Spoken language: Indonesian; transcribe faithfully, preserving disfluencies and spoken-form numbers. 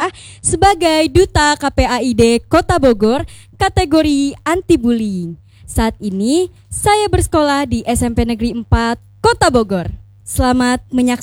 saya sebagai Duta K P A I D Kota Bogor kategori anti-bullying. Saat ini saya bersekolah di S M P Negeri empat Kota Bogor. Selamat menyaksikan.